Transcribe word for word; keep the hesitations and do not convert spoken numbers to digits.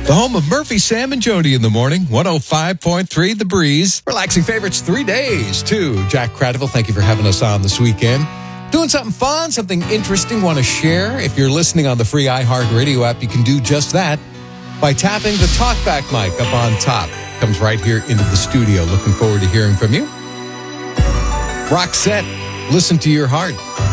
The home of Murphy, Sam, and Jody in the morning. one oh five point three The Breeze. Relaxing favorites three days, too. Jack Cradiville, thank you for having us on this weekend. Doing something fun, something interesting, want to share? If you're listening on the free iHeartRadio app, you can do just that by tapping the talkback mic up on top. Comes right here into the studio. Looking forward to hearing from you. Roxette, listen to your heart.